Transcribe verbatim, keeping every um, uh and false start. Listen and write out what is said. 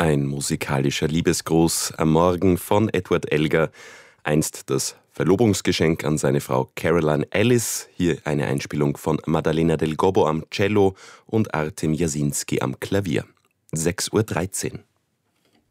Ein musikalischer Liebesgruß am Morgen von Edward Elgar, einst das Verlobungsgeschenk an seine Frau Caroline Ellis. Hier eine Einspielung von Maddalena Del Gobbo am Cello und Artem Jasinski am Klavier. sechs Uhr dreizehn.